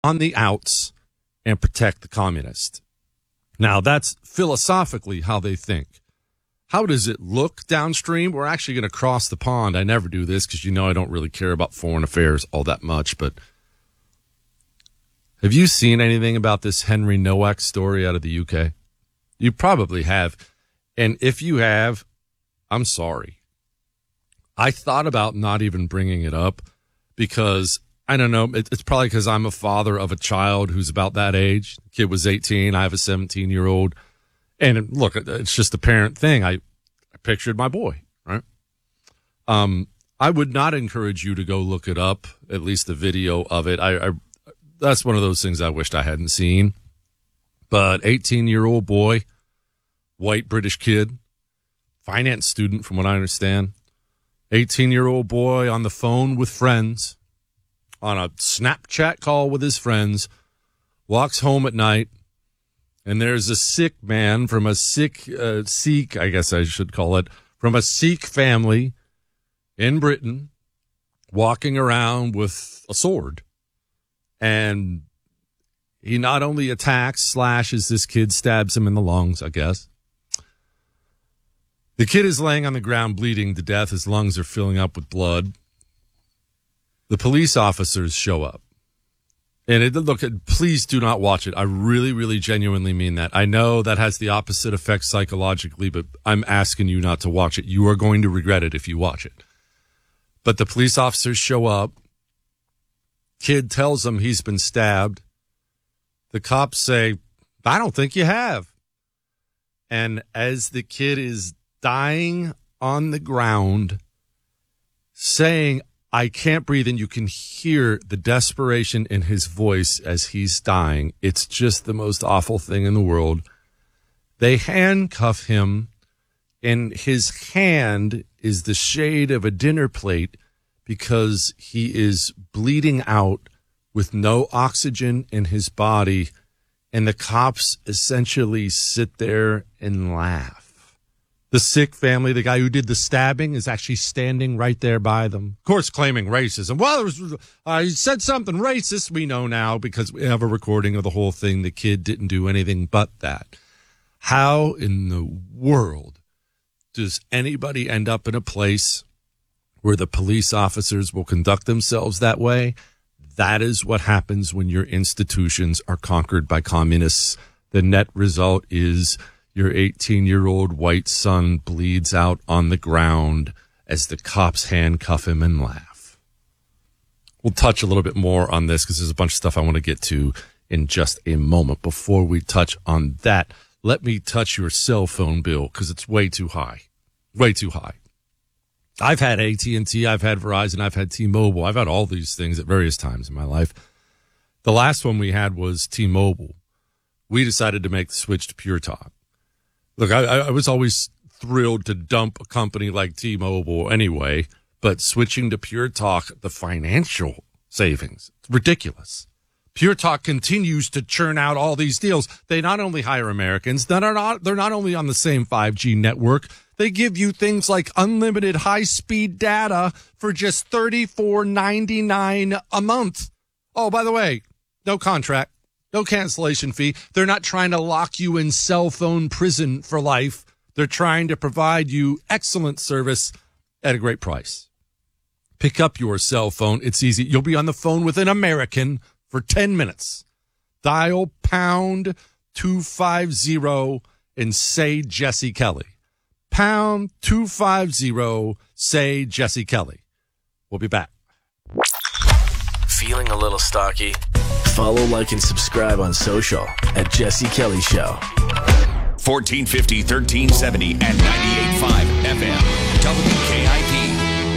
on the outs and protect the communist. Now, that's philosophically how they think. How does it look downstream? We're actually going to cross the pond. I never do this because I don't really care about foreign affairs all that much. But have you seen anything about this Henry Nowak story out of the UK? You probably have. And if you have, I'm sorry. I thought about not even bringing it up because, I don't know, it's probably because I'm a father of a child who's about that age. The kid was 18. I have a 17-year-old. And look, it's just a parent thing. I pictured my boy, right? I would not encourage you to go look it up, at least the video of it. That's one of those things I wished I hadn't seen. But 18-year-old boy, white British kid, finance student from what I understand, 18-year-old boy on the phone with friends, on a Snapchat call with his friends, walks home at night, and there's a Sikh man from a Sikh, I guess I should call it, from a Sikh family in Britain walking around with a sword. And he not only attacks, slashes this kid, stabs him in the lungs, I guess. The kid is laying on the ground bleeding to death. His lungs are filling up with blood. The police officers show up. And please do not watch it. I really, really genuinely mean that. I know that has the opposite effect psychologically, but I'm asking you not to watch it. You are going to regret it if you watch it. But the police officers show up. Kid tells them he's been stabbed. The cops say, I don't think you have. And as the kid is dying on the ground, saying, I can't breathe, and you can hear the desperation in his voice as he's dying. It's just the most awful thing in the world. They handcuff him, and his hand is the shade of a dinner plate because he is bleeding out with no oxygen in his body, and the cops essentially sit there and laugh. The Sikh family, the guy who did the stabbing, is actually standing right there by them. Of course, claiming racism. Well, he said something racist. We know now because we have a recording of the whole thing. The kid didn't do anything but that. How in the world does anybody end up in a place where the police officers will conduct themselves that way? That is what happens when your institutions are conquered by communists. The net result is your 18-year-old white son bleeds out on the ground as the cops handcuff him and laugh. We'll touch a little bit more on this because there's a bunch of stuff I want to get to in just a moment. Before we touch on that, let me touch your cell phone bill because it's way too high. Way too high. I've had AT&T, I've had Verizon, I've had T-Mobile. I've had all these things at various times in my life. The last one we had was T-Mobile. We decided to make the switch to Pure Talk. Look, I was always thrilled to dump a company like T-Mobile anyway, but switching to Pure Talk, the financial savings, it's ridiculous. Pure Talk continues to churn out all these deals. They not only hire Americans, they're not only on the same 5G network, they give you things like unlimited high-speed data for just $34.99 a month. Oh, by the way, no contract. No cancellation fee. They're not trying to lock you in cell phone prison for life. They're trying to provide you excellent service at a great price. Pick up your cell phone. It's easy. You'll be on the phone with an American for 10 minutes. Dial pound 250 and say Jesse Kelly. Pound 250, say Jesse Kelly. We'll be back. Feeling a little stocky? Follow, like, and subscribe on social at Jesse Kelly Show. 1450, 1370, and 98.5 FM. WKIP.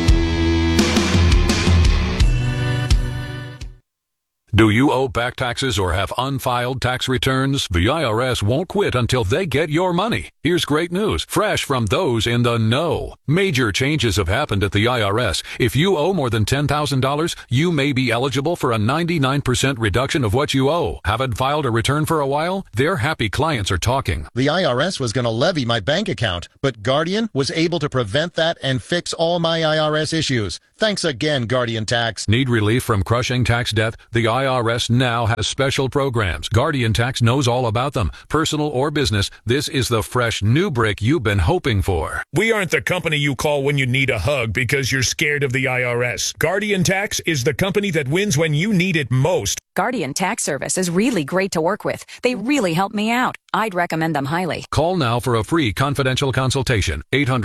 Do you owe back taxes or have unfiled tax returns? The IRS won't quit until they get your money. Here's great news, fresh from those in the know. Major changes have happened at the IRS. If you owe more than $10,000, you may be eligible for a 99% reduction of what you owe. Haven't filed a return for a while? Their happy clients are talking. The IRS was going to levy my bank account, but Guardian was able to prevent that and fix all my IRS issues. Thanks again, Guardian Tax. Need relief from crushing tax debt? The IRS now has special programs. Guardian Tax knows all about them. Personal or business, this is the fresh new brick you've been hoping for. We aren't the company you call when you need a hug because you're scared of the IRS. Guardian Tax is the company that wins when you need it most. Guardian Tax Service is really great to work with. They really help me out. I'd recommend them highly. Call now for a free confidential consultation.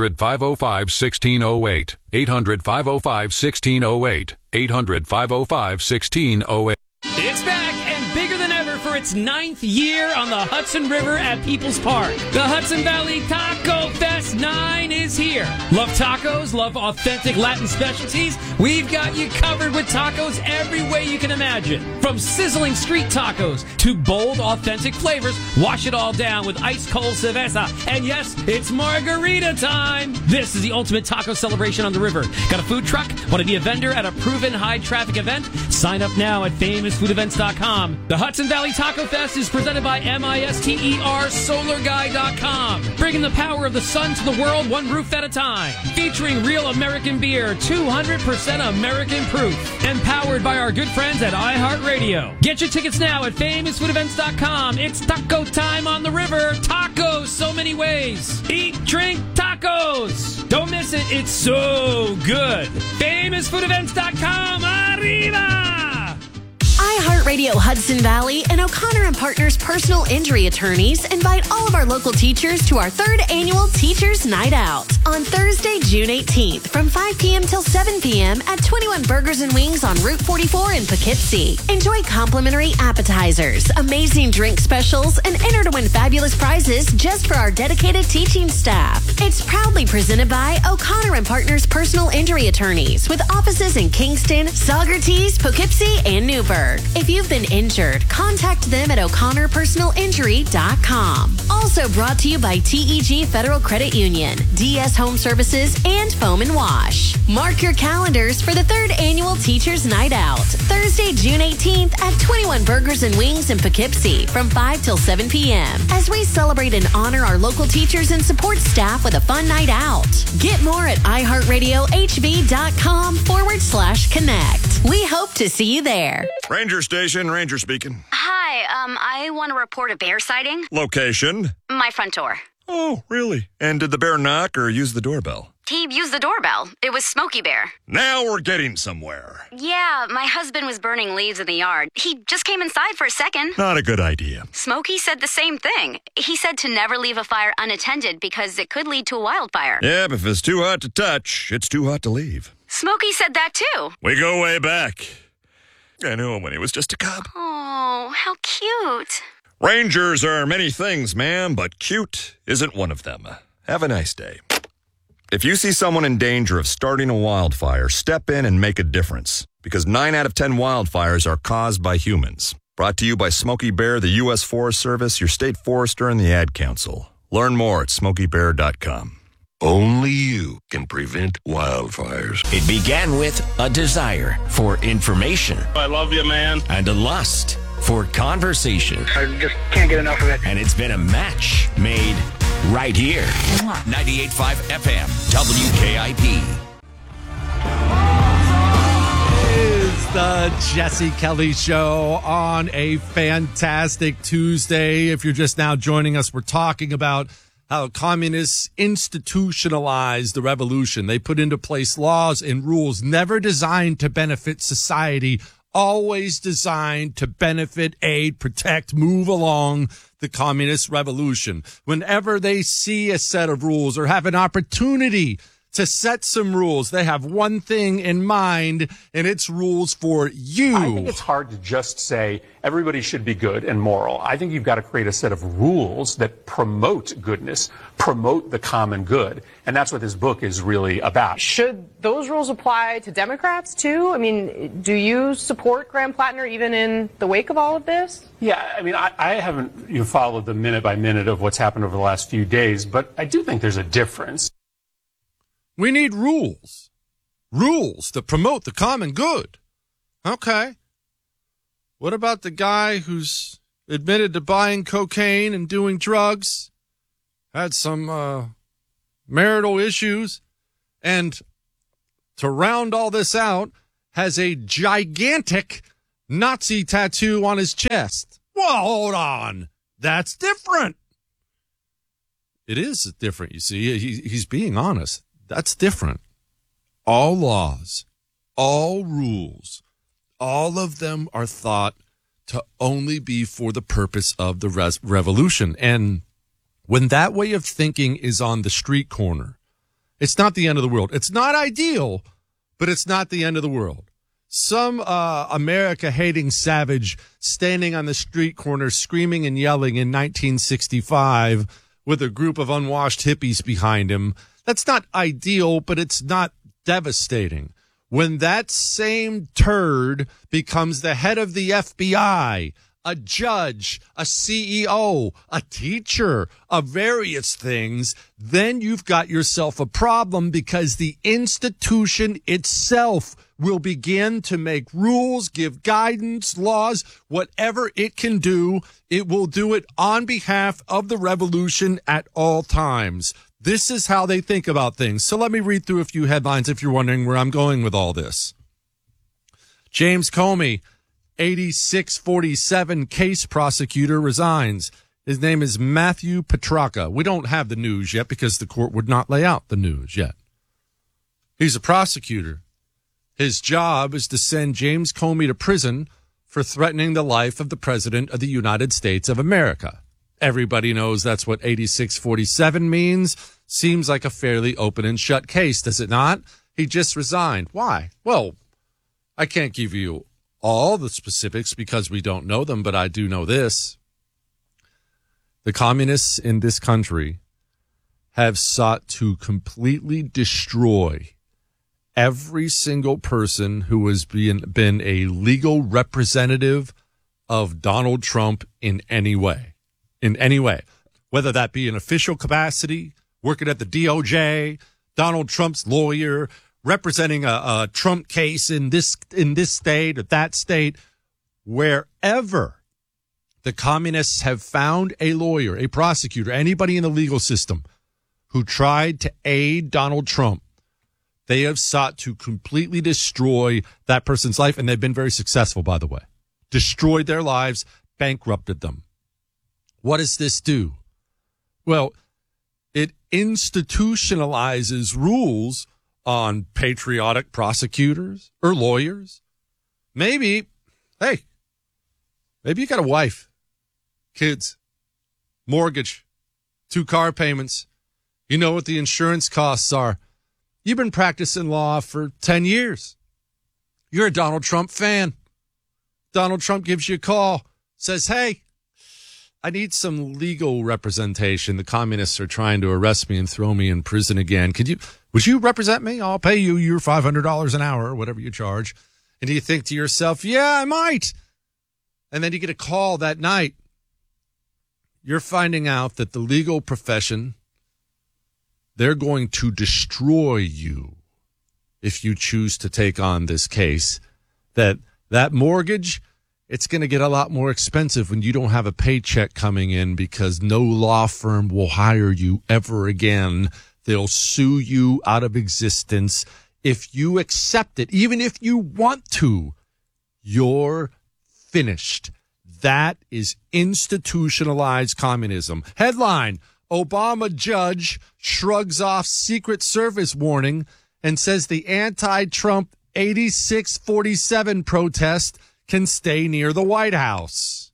800-505-1608. 800-505-1608. 800-505-1608. It's back and bigger than ever for its 9th year on the Hudson River at People's Park. The Hudson Valley Taco Fest 9 is here. Love tacos? Love authentic Latin specialties? We've got you covered with tacos every way you can imagine. From sizzling street tacos to bold, authentic flavors, wash it all down with ice-cold cerveza. And yes, it's margarita time. This is the ultimate taco celebration on the river. Got a food truck? Want to be a vendor at a proven high-traffic event? Sign up now at famousfoodevents.com. The Hudson Valley Taco Fest is presented by MISTER-SolarGuy.com. Bringing the power of the sun to the world one roof at a time. Featuring real American beer, 200% American proof. And powered by our good friends at iHeartRadio. Get your tickets now at famousfoodevents.com. It's taco time on the river. Tacos, so many ways. Eat, drink, tacos. Don't miss it. It's so good. famousfoodevents.com. Arriba! iHeartRadio Hudson Valley and O'Connor and Partners Personal Injury Attorneys invite all of our local teachers to our 3rd annual Teachers Night Out on Thursday, June 18th from 5 p.m. till 7 p.m. at 21 Burgers and Wings on Route 44 in Poughkeepsie. Enjoy complimentary appetizers, amazing drink specials, and enter to win fabulous prizes just for our dedicated teaching staff. It's proudly presented by O'Connor and Partners Personal Injury Attorneys with offices in Kingston, Saugerties, Poughkeepsie, and Newburgh. If you've been injured, contact them at o'connorpersonalinjury.com. Also brought to you by TEG Federal Credit Union, DS Home Services, and Foam and Wash. Mark your calendars for the 3rd annual Teachers Night Out, Thursday, June 18th at 21 Burgers and Wings in Poughkeepsie from 5 till 7 p.m. as we celebrate and honor our local teachers and support staff with a fun night out. Get more at iHeartRadioHB.com/connect. We hope to see you there. Ranger Station, Ranger speaking. Hi, I want to report a bear sighting. Location? My front door. Oh, really? And did the bear knock or use the doorbell? He used the doorbell. It was Smokey Bear. Now we're getting somewhere. Yeah, my husband was burning leaves in the yard. He just came inside for a second. Not a good idea. Smokey said the same thing. He said to never leave a fire unattended because it could lead to a wildfire. Yeah, but if it's too hot to touch, it's too hot to leave. Smokey said that too. We go way back. I knew him when he was just a cub. Oh, how cute. Rangers are many things, ma'am, but cute isn't one of them. Have a nice day. If you see someone in danger of starting a wildfire, step in and make a difference. Because 9 out of 10 wildfires are caused by humans. Brought to you by Smokey Bear, the U.S. Forest Service, your state forester, and the Ad Council. Learn more at smokeybear.com. Only you can prevent wildfires. It began with a desire for information. I love you, man. And a lust for conversation. I just can't get enough of it. And it's been a match made right here. 98.5 FM, WKIP. It's the Jesse Kelly Show on a fantastic Tuesday. If you're just now joining us, we're talking about how communists institutionalized the revolution. They put into place laws and rules never designed to benefit society, always designed to benefit, aid, protect, move along the communist revolution. Whenever they see a set of rules or have an opportunity to set some rules, they have one thing in mind, and it's rules for you. I think it's hard to just say everybody should be good and moral. I think you've got to create a set of rules that promote goodness, promote the common good. And that's what this book is really about. Should those rules apply to Democrats, too? I mean, do you support Graham Plattner even in the wake of all of this? Yeah, I mean, I haven't followed the minute by minute of what's happened over the last few days, but I do think there's a difference. We need rules. Rules that promote the common good. Okay. What about the guy who's admitted to buying cocaine and doing drugs, had some marital issues, and to round all this out, has a gigantic Nazi tattoo on his chest. Well, hold on. That's different. It is different, you see. He's being honest. That's different. All laws, all rules, all of them are thought to only be for the purpose of the revolution. And when that way of thinking is on the street corner, it's not the end of the world. It's not ideal, but it's not the end of the world. Some America-hating savage standing on the street corner screaming and yelling in 1965 with a group of unwashed hippies behind him, that's not ideal, but it's not devastating. When that same turd becomes the head of the FBI, a judge, a CEO, a teacher of various things, then you've got yourself a problem, because the institution itself will begin to make rules, give guidance, laws, whatever it can do. It will do it on behalf of the revolution at all times. This is how they think about things. So let me read through a few headlines if you're wondering where I'm going with all this. James Comey, 8647 case prosecutor, resigns. His name is Matthew Petracca. We don't have the news yet because the court would not lay out the news yet. He's a prosecutor. His job is to send James Comey to prison for threatening the life of the President of the United States of America. Everybody knows that's what 8647 means. Seems like a fairly open and shut case, does it not? He just resigned. Why? Well, I can't give you all the specifics because we don't know them, but I do know this. The communists in this country have sought to completely destroy every single person who has been a legal representative of Donald Trump in any way. In any way, whether that be an official capacity, working at the DOJ, Donald Trump's lawyer, representing a Trump case in this state or that state, wherever the communists have found a lawyer, a prosecutor, anybody in the legal system who tried to aid Donald Trump, they have sought to completely destroy that person's life, and they've been very successful, by the way. Destroyed their lives, bankrupted them. What does this do? Well, it institutionalizes rules on patriotic prosecutors or lawyers. Maybe you got a wife, kids, mortgage, 2 car payments. You know what the insurance costs are. You've been practicing law for 10 years. You're a Donald Trump fan. Donald Trump gives you a call, says, hey, I need some legal representation. The communists are trying to arrest me and throw me in prison again. Would you represent me? I'll pay you your $500 an hour or whatever you charge. And you think to yourself, yeah, I might. And then you get a call that night. You're finding out that the legal profession, they're going to destroy you if you choose to take on this case. That mortgage, it's going to get a lot more expensive when you don't have a paycheck coming in, because no law firm will hire you ever again. They'll sue you out of existence. If you accept it, even if you want to, you're finished. That is institutionalized communism. Headline, Obama judge shrugs off Secret Service warning and says the anti-Trump 8647 protest can stay near the White House.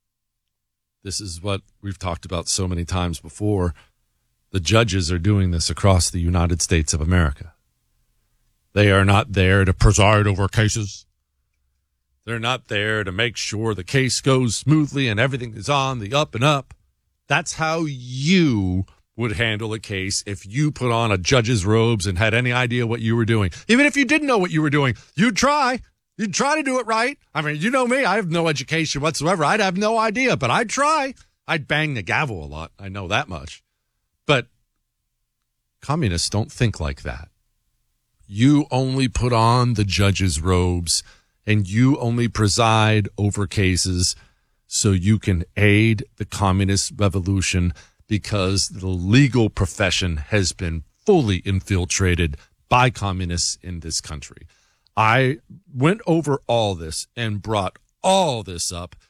This is what we've talked about so many times before. The judges are doing this across the United States of America. They are not there to preside over cases. They're not there to make sure the case goes smoothly and everything is on the up and up. That's how you would handle a case if you put on a judge's robes and had any idea what you were doing. Even if you didn't know what you were doing, you'd try. You'd try to do it right. I mean, you know me. I have no education whatsoever. I'd have no idea, but I'd try. I'd bang the gavel a lot. I know that much. But communists don't think like that. You only put on the judge's robes and you only preside over cases so you can aid the communist revolution, because the legal profession has been fully infiltrated by communists in this country. I went over all this and brought all this up